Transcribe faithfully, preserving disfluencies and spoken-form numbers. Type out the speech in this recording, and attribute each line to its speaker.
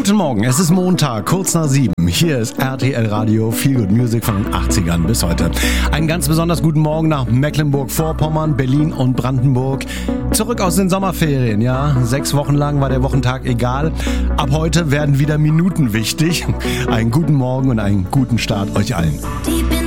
Speaker 1: Guten Morgen, es ist Montag, kurz nach sieben. Hier ist R T L Radio, Feel Good Music von den achtzigern bis heute. Einen ganz besonders guten Morgen nach Mecklenburg-Vorpommern, Berlin und Brandenburg. Zurück aus den Sommerferien, ja. Sechs Wochen lang war der Wochentag egal. Ab heute werden wieder Minuten wichtig. Einen guten Morgen und einen guten Start euch allen.